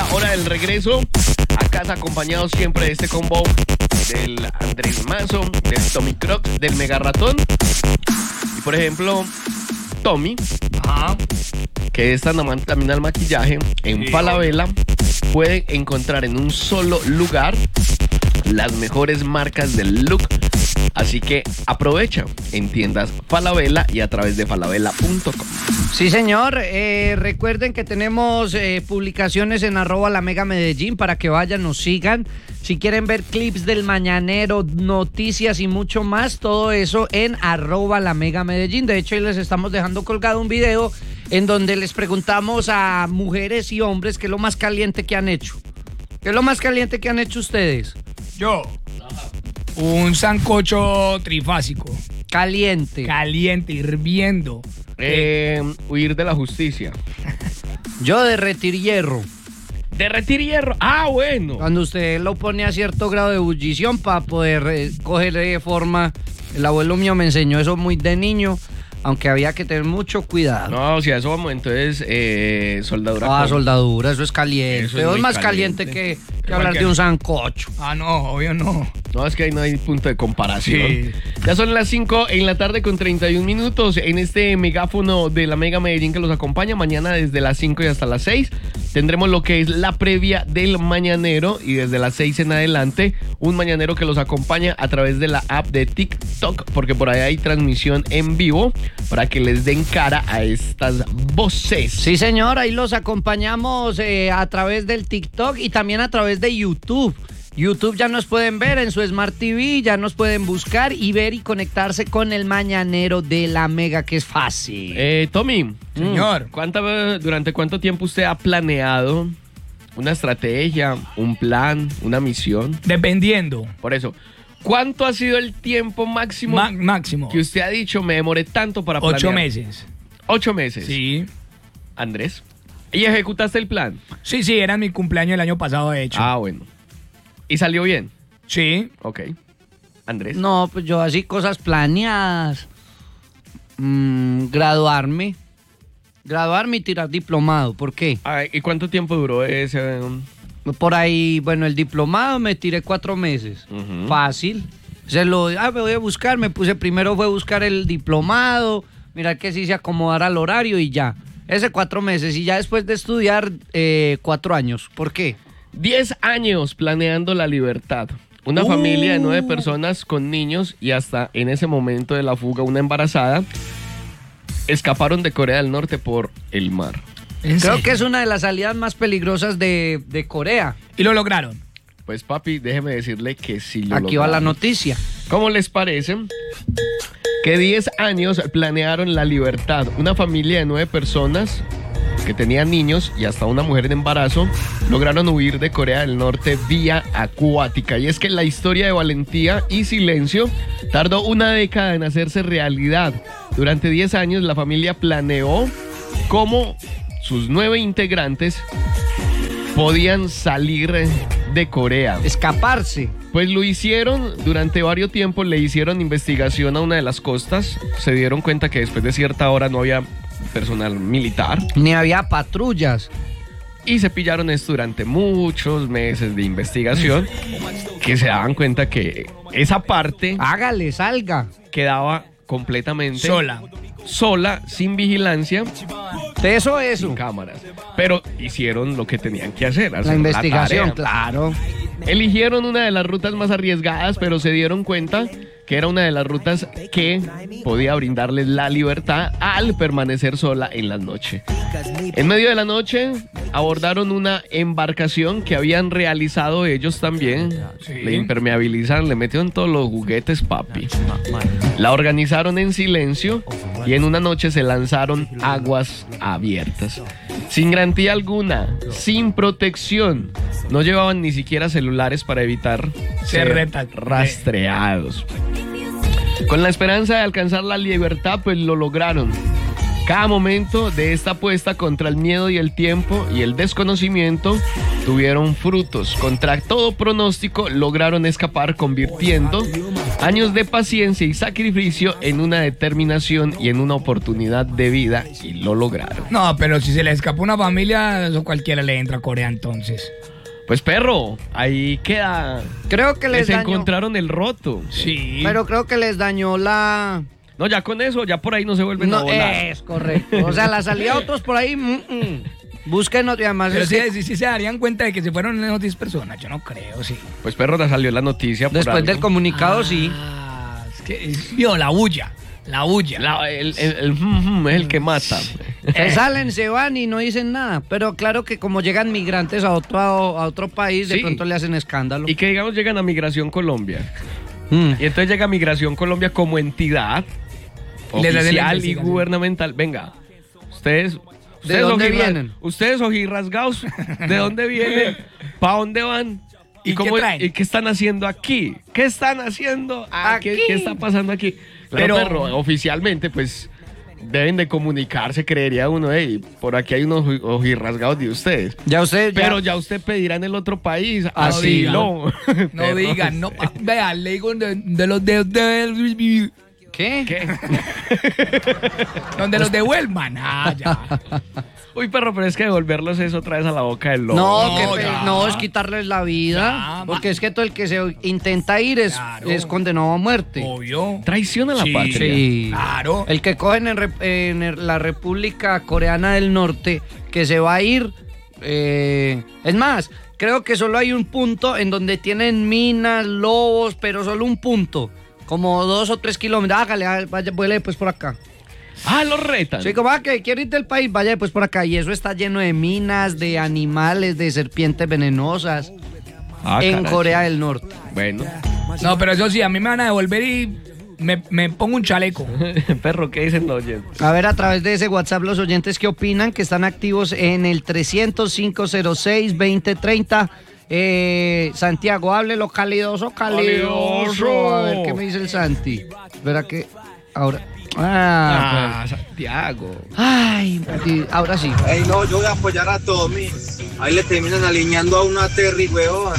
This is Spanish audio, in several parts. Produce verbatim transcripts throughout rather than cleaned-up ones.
hora del regreso a casa, acompañados siempre de este combo del Andrés Mazo, del Tommy Crocs, del Mega Ratón. Y por ejemplo, Tommy, Ajá. que es tan amante también al maquillaje, en Sí. Falabella puede encontrar en un solo lugar las mejores marcas del look. Así que aprovecha en tiendas Falabella y a través de falabella punto com. Sí, señor. Eh, recuerden que tenemos eh, publicaciones en arroba la Mega Medellín para que vayan, nos sigan. Si quieren ver clips del Mañanero, noticias y mucho más, todo eso en arroba la Mega Medellín. De hecho, hoy les estamos dejando colgado un video en donde les preguntamos a mujeres y hombres qué es lo más caliente que han hecho. ¿Qué es lo más caliente que han hecho ustedes? Yo. Un sancocho trifásico. Caliente. Caliente, hirviendo. Eh, huir de la justicia. Yo derretir hierro. Derretir hierro. Ah, bueno. Cuando usted lo pone a cierto grado de ebullición para poder eh, coger de forma. El abuelo mío me enseñó eso muy de niño, aunque había que tener mucho cuidado. No, si a eso vamos, entonces eh, soldadura. Ah, con- soldadura, eso es caliente. Eso es Eso es muy más caliente. caliente, que, que Que hablar de cualquier- un sancocho. Ah, no, obvio no. No, es que ahí no hay punto de comparación. Sí. Ya son las cinco en la tarde con treinta y un minutos en este megáfono de la Mega Medellín que los acompaña. Mañana desde las cinco y hasta las seis tendremos lo que es la previa del Mañanero y desde las seis en adelante un Mañanero que los acompaña a través de la app de TikTok, porque por ahí hay transmisión en vivo para que les den cara a estas voces. Sí, señor, ahí los acompañamos eh, a través del TikTok y también a través de YouTube. YouTube ya nos pueden ver en su Smart T V, ya nos pueden buscar y ver y conectarse con el Mañanero de la Mega, que es fácil. Eh, Tommy, Señor. ¿cuánta, ¿durante cuánto tiempo usted ha planeado una estrategia, un plan, una misión? Dependiendo. Por eso, ¿cuánto ha sido el tiempo máximo Ma- máximo. que usted ha dicho me demoré tanto para planear? Ocho meses. Ocho meses. Sí. Andrés. ¿Y ejecutaste el plan? Sí, sí, era mi cumpleaños el año pasado, de hecho. Ah, bueno. ¿Y salió bien? Sí. Ok. Andrés. No, pues yo así cosas planeadas. Mm, graduarme. Graduarme y tirar diplomado. ¿Por qué? Ah, ¿y cuánto tiempo duró ese? um, Por ahí, bueno, el diplomado me tiré cuatro meses. Ujú. Fácil. Se lo, ah, me voy a buscar, me puse primero fue buscar el diplomado, mirar que sí se acomodara al horario y ya. Ese cuatro meses y ya después de estudiar eh, cuatro años. ¿Por qué? Diez años planeando la libertad. Una Uh. familia de nueve personas con niños y hasta en ese momento de la fuga una embarazada escaparon de Corea del Norte por el mar. ¿En Creo serio? que es una de las salidas más peligrosas de, de Corea. Y lo lograron. Pues papi, déjeme decirle que sí lo Aquí va la lograron. noticia. ¿Cómo les parece? Que diez años planearon la libertad. Una familia de nueve personas que tenían niños y hasta una mujer en embarazo lograron huir de Corea del Norte vía acuática. Y es que la historia de valentía y silencio tardó una década en hacerse realidad. Durante diez años la familia planeó cómo sus nueve integrantes podían salir de Corea. Escaparse. Pues lo hicieron durante varios tiempos, le hicieron investigación a una de las costas, se dieron cuenta que después de cierta hora no había personal militar Ni había patrullas. y se pillaron esto durante muchos meses de investigación, que se daban cuenta que esa parte Hágale, salga. quedaba completamente Sola. sola, sin vigilancia, De eso, eso. sin cámaras, pero hicieron lo que tenían que hacer, hacer La investigación, tarea. claro. Eligieron una de las rutas más arriesgadas, pero se dieron cuenta que era una de las rutas que podía brindarles la libertad al permanecer sola en la noche. En medio de la noche abordaron una embarcación que habían realizado ellos también. Sí. Le impermeabilizaron, le metieron todos los juguetes, papi. La organizaron en silencio y en una noche se lanzaron aguas abiertas. Sin garantía alguna, sin protección. No llevaban ni siquiera celulares para evitar Ser ser reta- rastreados. Con la esperanza de alcanzar la libertad, pues lo lograron. Cada momento de esta apuesta contra el miedo y el tiempo y el desconocimiento tuvieron frutos. Contra todo pronóstico lograron escapar, convirtiendo Años de paciencia y sacrificio en una determinación y en una oportunidad de vida y lo lograron. No, pero si se le escapa una familia, eso cualquiera le entra a Corea entonces. Pues perro, ahí queda. Creo que les Les dañó. encontraron el roto. Sí. Pero creo que les dañó la... No, ya con eso, ya por ahí no se vuelven a No, volar. es correcto. O sea, la salida de otros por ahí... mm, mm. Busquen otro y además... Pero es sí, que sí, sí se darían cuenta de que se fueron menos diez personas. Yo no creo, sí. Pues perro, ya salió la noticia. por después algo. del comunicado, sí. Ah, es que, es- vio, la bulla. La bulla. La- el, el- el mm, mm, es el que mata. Se salen, se van y no dicen nada. Pero claro que como llegan migrantes a otro, a otro país, de Sí. pronto le hacen escándalo. Y que digamos llegan a Migración Colombia. Mm. Y entonces llega Migración Colombia como entidad Y les hacen la oficial y investigación. gubernamental. Venga, ustedes... ¿De ustedes dónde ojirra- vienen? Ustedes ojirrasgados, ¿de dónde vienen? ¿Para dónde van? ¿Y qué traen? ¿Y qué están haciendo aquí? ¿Qué están haciendo aquí? Aquí. ¿Qué está pasando aquí? Pero- Pero, perro, oficialmente, pues, deben de comunicarse, creería uno, hey, por aquí hay unos oji- ojirrasgados de ustedes. Ya usted... ya- Pero ya usted pedirá en el otro país Así, asilo. No Perro. digan, no. pa- Vea, le digo de, de los de, de- ¿Qué? ¿Qué? donde los devuelvan. Ah, ya. Uy, perro, pero es que devolverlos es otra vez a la boca del lobo. No, No, que pe- ya. no, es quitarles la vida. Ya, porque ma- es que todo el que se intenta ir es, Claro. es condenado a muerte. Obvio. Traición a la Sí. patria. Sí. Claro. El que cogen en, rep- en el- la República Coreana del Norte, que se va a ir. eh, es más, creo que solo hay un punto en donde tienen minas, lobos, pero solo un punto. Como dos o tres kilómetros. Hágale, ah, vaya, vuele pues por acá. Ah, los retan. Sí, como, ah, que quiere ir del país, vaya pues por acá. Y eso está lleno de minas, de animales, de serpientes venenosas. Ah, en caray. Corea del Norte. Bueno. No, pero eso sí, a mí me van a devolver y me, me pongo un chaleco. Perro, ¿qué dicen los oyentes? A ver, a través de ese WhatsApp, los oyentes que opinan, que están activos en el trescientos, cinco cero seis, veinte treinta. Eh, Santiago, háblelo calidoso, calidoso. Calidoso. A ver, ¿qué me dice el Santi? Espera que... Ahora... Ah, Ah, Santiago. ay, y ahora sí. Ey, no, yo voy a apoyar a Tommy. Ahí le terminan alineando a una Terry, weón.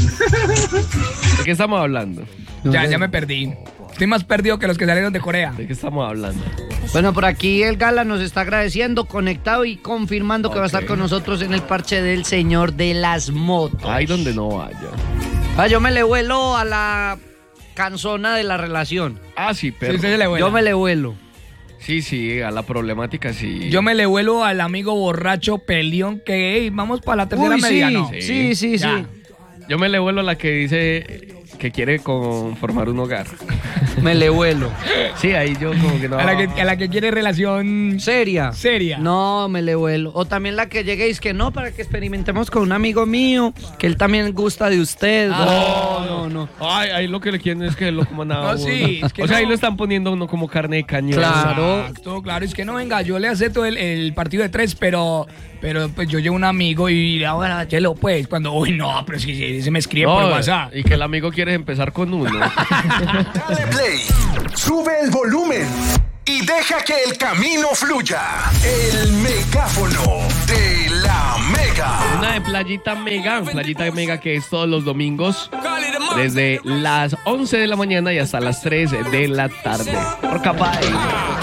¿De qué estamos hablando? Ya, ya me perdí. Estoy más perdido que los que salieron de Corea. ¿De qué estamos hablando? Bueno, por aquí el Gala nos está agradeciendo, conectado y confirmando que va a estar Ok. con nosotros en el parche del Señor de las Motos. Ahí donde no vaya. Ah, yo me le vuelo a la canzona de la relación. Ah, sí, Sí, perro. usted se le vuela. Yo me le vuelo. Sí, sí, a la problemática sí. Yo me le vuelo al amigo borracho peleón que, hey, vamos para la tercera Uy, media, sí, ¿no? sí, sí, sí. Ya. Yo me le vuelo a la que dice que quiere conformar un hogar. Me le vuelo. Sí, ahí yo como que no. A la que, a la que quiere relación ¿Seria? seria. No, me le vuelo. O también la que llegue y es que no, para que experimentemos con un amigo mío, que él también gusta de usted. Ah. No, no, no. Ay, ahí lo que le quieren es que lo coman a No, uno. sí, es que O sea, ahí no. lo están poniendo a uno como carne de cañón. Claro. Exacto, claro, es que no, venga, yo le acepto el, el partido de tres, pero, pero pues yo llevo un amigo y ahora, chelo, pues, cuando, uy, no, pero es que se, se me escribe No, por WhatsApp. y que el amigo quiere empezar con uno. Dale play, sube el volumen y deja que el camino fluya. El megáfono de la Mega. Una de Playita Mega, Playita Mega que es todos los domingos desde las once de la mañana y hasta las tres de la tarde. Rockabye.